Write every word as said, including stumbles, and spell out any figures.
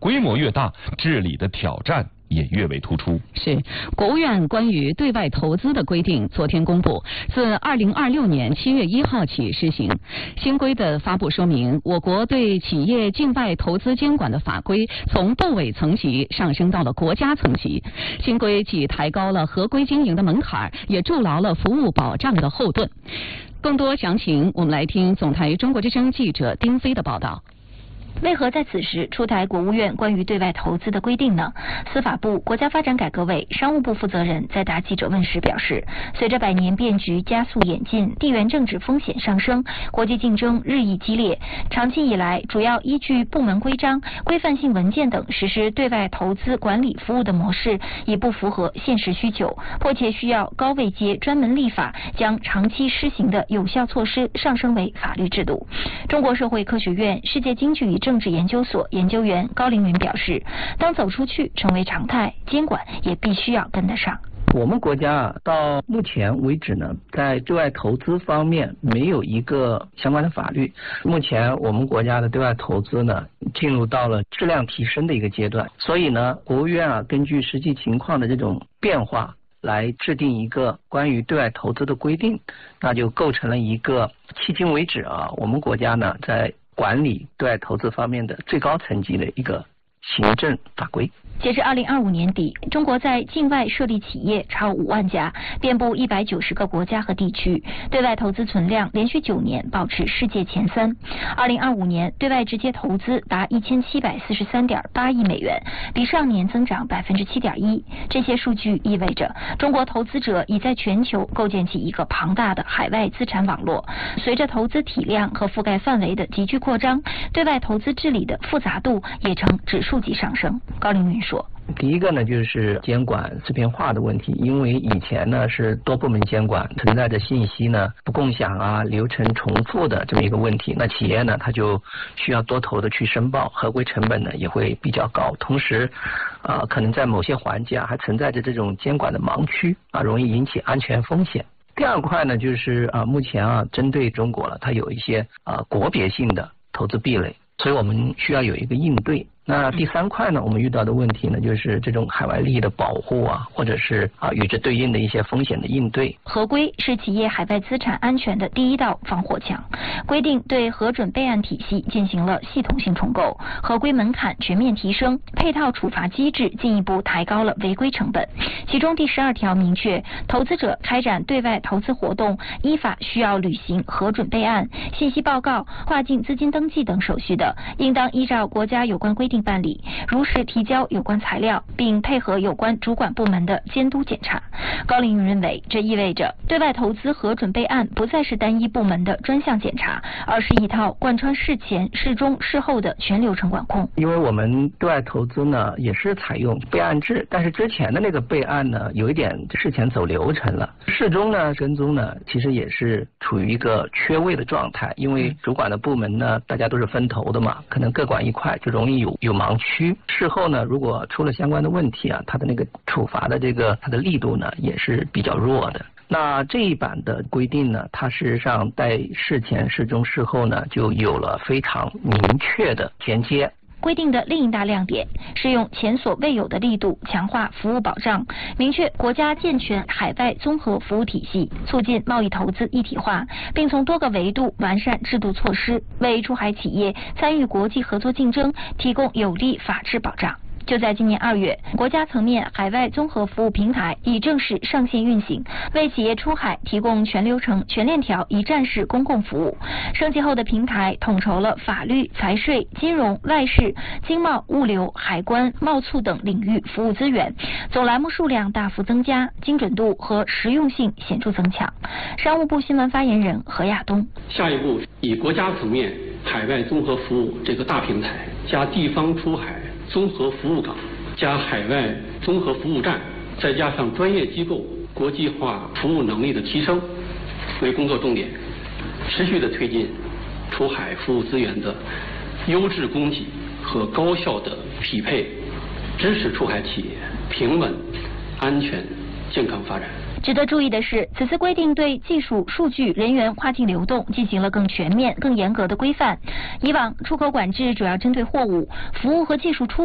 规模越大，治理的挑战也越为突出。 是，国务院关于对外投资的规定昨天公布，自二零二六年七月一号起施行。新规的发布说明，我国对企业境外投资监管的法规从部委层级上升到了国家层级。新规既抬高了合规经营的门槛，也筑牢了服务保障的后盾。更多详情，我们来听总台中国之声记者丁飞的报道。 为何在此时出台国务院关于对外投资的规定呢？司法部、国家发展改革委、商务部负责人在答记者问时表示，随着百年变局加速演进，地缘政治风险上升，国际竞争日益激烈，长期以来主要依据部门规章、规范性文件等实施对外投资管理服务的模式已不符合现实需求，迫切需要高位阶专门立法，将长期施行的有效措施上升为法律制度。中国社会科学院世界经济与政治研究所研究员高凌云表示，当走出去成为常态，监管也必须要跟得上。 我们国家啊，到目前为止呢，在对外投资方面没有一个相关的法律。目前我们国家的对外投资呢，进入到了质量提升的一个阶段，所以呢，国务院啊，根据实际情况的这种变化，来制定一个关于对外投资的规定，那就构成了一个迄今为止啊，我们国家呢在管理对外投资方面的最高层级的一个行政法规。 截至二零二五年底，中国在境外设立企业超五万家，遍布一百九十个国家和地区，对外投资存量连续九年保持世界前三。二零二五年，对外直接投资达一千七百四十三点八亿美元，比上年增长百分之七点一。这些数据意味着，中国投资者已在全球构建起一个庞大的海外资产网络。随着投资体量和覆盖范围的急剧扩张，对外投资治理的复杂度也呈指数级上升。高凌云说， 第一个呢，就是监管碎片化的问题，因为以前呢是多部门监管，存在着信息呢不共享啊、流程重复的这么一个问题，那企业呢它就需要多头的去申报，合规成本呢也会比较高，同时啊、呃、可能在某些环节啊还存在着这种监管的盲区啊，容易引起安全风险。第二块呢，就是啊目前啊针对中国了，它有一些啊国别性的投资壁垒，所以我们需要有一个应对。那第三块呢，我们遇到的问题呢，就是这种海外利益的保护啊，或者是啊与之对应的一些风险的应对。 合规是企业海外资产安全的第一道防火墙，规定对核准备案体系进行了系统性重构，合规门槛全面提升，配套处罚机制进一步抬高了违规成本。其中第十二条明确，投资者开展对外投资活动，依法需要履行核准备案、信息报告、跨境资金登记等手续的，应当依照国家有关规定办理，如实提交有关材料，并配合有关主管部门的监督检查。高凌云认为，这意味着对外投资核准备案不再是单一部门的专项检查，而是一套贯穿事前、事中、事后的全流程管控。 因为我们对外投资呢，也是采用备案制，但是之前的那个备案呢，有一点事前走流程了，事中呢跟踪呢，其实也是处于一个缺位的状态，因为主管的部门呢，大家都是分头的嘛，可能各管一块，就容易有有盲区。事后呢，如果出了相关的问题啊，它的那个处罚的这个它的力度呢，也是比较弱的。那这一版的规定呢，它事实上在事前、事中、事后呢，就有了非常明确的衔接。 规定的另一大亮点是用前所未有的力度强化服务保障，明确国家健全海外综合服务体系，促进贸易投资一体化，并从多个维度完善制度措施，为出海企业参与国际合作竞争提供有力法治保障。就在今年二月，国家层面海外综合服务平台已正式上线运行，为企业出海提供全流程、全链条一站式公共服务。升级后的平台统筹了法律、财税、金融、外事、经贸、物流、海关、贸促等领域服务资源，总栏目数量大幅增加，精准度和实用性显著增强。商务部新闻发言人何亚东： 下一步以国家层面海外综合服务这个大平台，加地方出海综合服务岗，加海外综合服务站，再加上专业机构国际化服务能力的提升为工作重点，持续的推进出海服务资源的优质供给和高效的匹配，支持出海企业平稳、安全、健康发展。 值得注意的是，此次规定对技术、数据、人员跨境流动进行了更全面、更严格的规范。以往出口管制主要针对货物、服务和技术出